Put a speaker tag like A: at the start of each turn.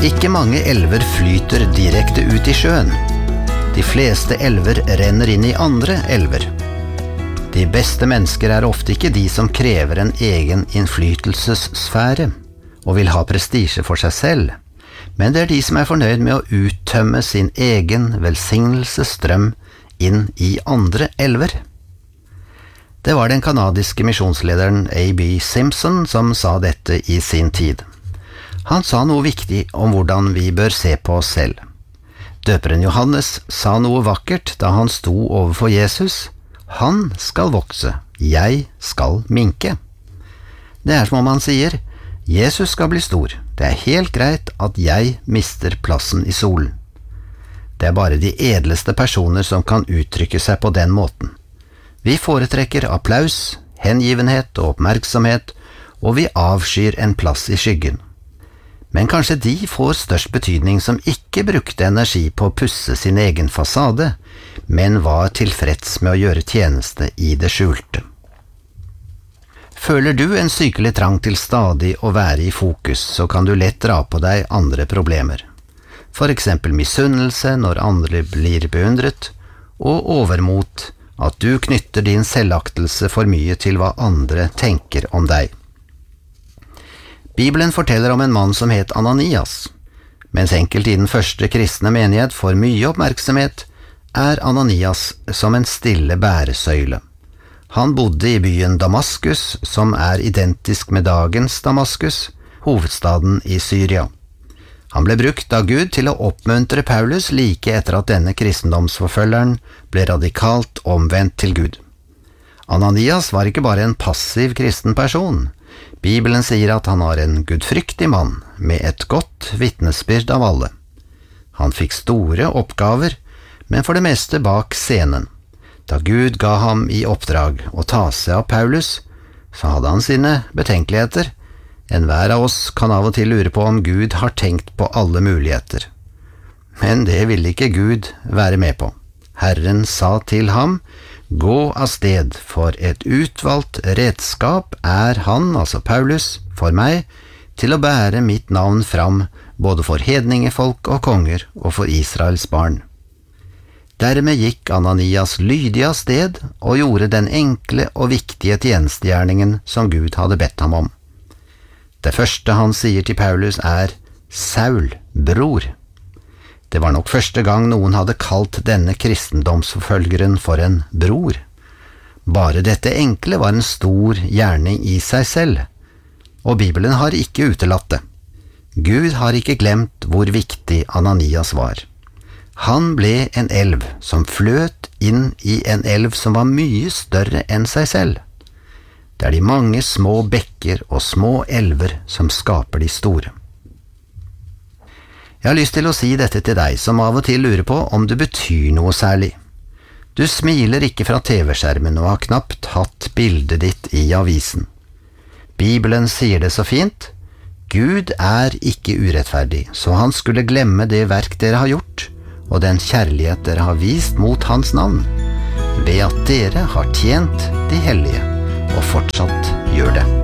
A: Ikke mange elver flyter direkte ut i sjøen. De fleste elver renner inn i andre elver. De beste mennesker ofte ikke de som krever en egen innflytelsessfære og vil ha prestisje for seg selv, men det de som fornøyd med å uttømme sin egen velsignelsesstrøm inn i andre elver. Det var den kanadiske misjonslederen A.B. Simpson som sa dette i sin tid. Han sa noe viktig om hvordan vi bør se på oss selv. Døperen Johannes sa noe vakkert da han sto overfor Jesus. Han skal vokse, jeg skal minke. Det som om han sier, Jesus skal bli stor. Det helt greit at jeg mister plassen i solen. Det bare de edleste personer som kan uttrykke seg på den måten. Vi foretrekker applaus, hengivenhet og oppmerksomhet, og vi avskyr en plass i skyggen. Men kanskje de får størst betydning som ikke brukte energi på å pusse sin egen fasade, men var tilfreds med å gjøre tjeneste i det skjulte. Føler du en sykelig trang til stadig å være i fokus, så kan du lett dra på deg andre problemer. For eksempel misunnelse når andre blir beundret, og overmot at du knytter din selvaktelse for mye til hva andre tenker om deg. Bibelen forteller om en mann som het Ananias. Mens enkelte i den første kristne menighet får mye oppmerksomhet, Ananias som en stille bæresøyle. Han bodde i byen Damaskus, som identisk med dagens Damaskus, hovedstaden i Syria. Han ble brukt av Gud til å oppmuntre Paulus like etter at denne kristendomsforfølgeren ble radikalt omvendt til Gud. Ananias var ikke bare en passiv kristen person. Bibelen sier at han var en gudfryktig mann, med et godt vitnesbyrd av alle. Han fikk store oppgaver, men for det meste bak scenen. Da Gud ga ham i oppdrag å ta seg av Paulus, så hadde han sine betenkeligheter. Enhver av oss kan av og til lure på om Gud har tenkt på alle muligheter. Men det ville ikke Gud være med på. Herren sa til ham, «Gå av sted, for et utvalgt redskap han, altså Paulus, for meg, til å bære mitt navn fram, både for hedningefolk og konger, og for Israels barn.» Dermed gikk Ananias lydig av sted, og gjorde den enkle og viktige tjenestegjerningen som Gud hadde bedt ham om. Det første han sier til Paulus «Saul, bror». Det var nok første gang noen hadde kalt denne kristendomsforfølgeren for en bror. Bare dette enkle var en stor gjerning i seg selv, og Bibelen har ikke utelatt det. Gud har ikke glemt hvor viktig Ananias var. Han ble en elv som fløt inn i en elv som var mye større enn seg selv. Det de mange små bekker og små elver som skaper de store. Jeg har lyst til å si dette til deg som av og til lurer på om du betyr noe særlig. Du smiler ikke fra TV-skjermen og har knapt hatt bildet ditt i avisen. Bibelen sier det så fint. Gud ikke urettferdig, så han skulle glemme det verk dere har gjort, og den kjærlighet dere har vist mot hans navn, ved at dere har tjent de hellige, og fortsatt gjør det.